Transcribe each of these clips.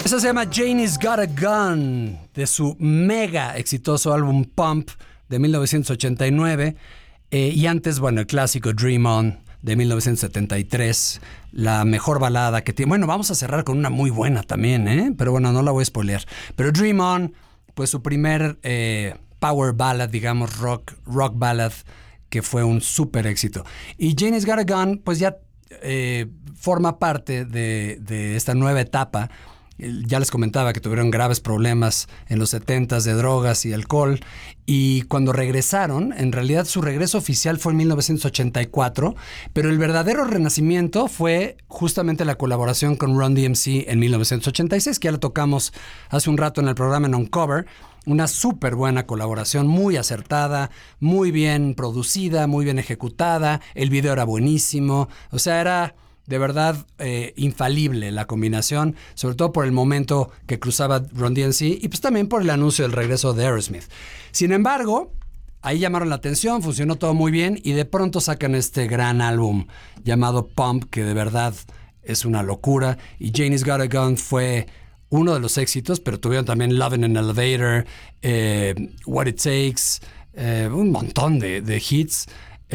Esa se llama Janie's Got a Gun, de su mega exitoso álbum Pump de 1989. Y antes, bueno, el clásico Dream On de 1973, la mejor balada que tiene. Bueno, vamos a cerrar con una muy buena también, ¿eh? Pero bueno, no la voy a spoilear. Pero Dream On, pues su primer power ballad, digamos, rock ballad, que fue un súper éxito. Y Janie's Got a Gun, pues ya forma parte de esta nueva etapa. Ya les comentaba que tuvieron graves problemas en los 70s de drogas y alcohol, y cuando regresaron, en realidad su regreso oficial fue en 1984, pero el verdadero renacimiento fue justamente la colaboración con Run DMC en 1986, que ya la tocamos hace un rato en el programa en Uncover. Una súper buena colaboración, muy acertada, muy bien producida, muy bien ejecutada, el video era buenísimo, o sea, era de verdad infalible la combinación, sobre todo por el momento que cruzaba Run DMC y pues también por el anuncio del regreso de Aerosmith. Sin embargo, ahí llamaron la atención, funcionó todo muy bien y de pronto sacan este gran álbum llamado Pump, que de verdad es una locura, y Janie's Got a Gun fue uno de los éxitos, pero tuvieron también Love in an Elevator, What It Takes, un montón de hits.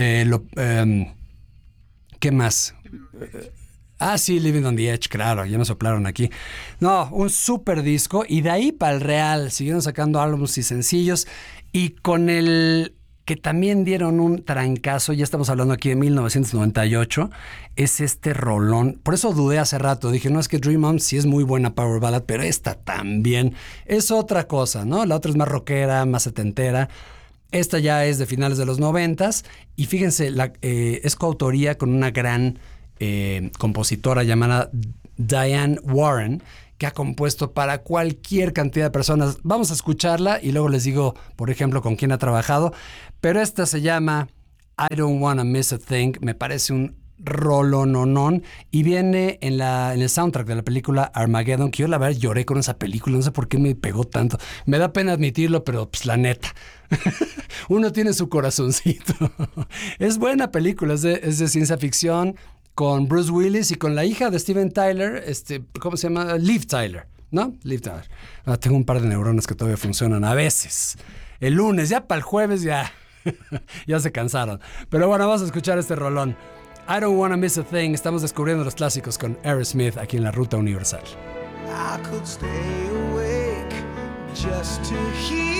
¿Qué más? Sí, Living on the Edge, claro, ya me soplaron aquí. No, un súper disco, y de ahí para el real, siguieron sacando álbumes y sencillos, y con el que también dieron un trancazo, ya estamos hablando aquí de 1998, es este rolón. Por eso dudé hace rato, dije, no, es que Dream On sí es muy buena power ballad, pero esta también es otra cosa, ¿no? La otra es más rockera, más setentera. Esta ya es de finales de los 90s, y fíjense, es coautoría con una gran compositora llamada Diane Warren, que ha compuesto para cualquier cantidad de personas. Vamos a escucharla y luego les digo, por ejemplo, con quién ha trabajado. Pero esta se llama I Don't Wanna Miss a Thing. Me parece un rolononón, y viene en el soundtrack de la película Armageddon, que yo la verdad lloré con esa película, no sé por qué me pegó tanto. Me da pena admitirlo, pero pues la neta. Uno tiene su corazoncito. Es buena película, es de ciencia ficción, con Bruce Willis y con la hija de Steven Tyler, ¿cómo se llama? Liv Tyler, ¿no? Liv Tyler. Tengo un par de neuronas que todavía funcionan a veces. El lunes, ya para el jueves, ya se cansaron. Pero bueno, vamos a escuchar este rolón. I Don't Wanna Miss a Thing. Estamos descubriendo los clásicos con Aerosmith aquí en la Ruta Universal. I could stay awake just to hear